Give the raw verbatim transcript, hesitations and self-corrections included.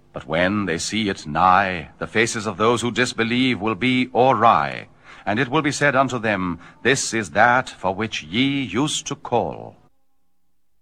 But when they see it nigh, the faces of those who disbelieve will be awry, and it will be said unto them, This is that for which ye used to call.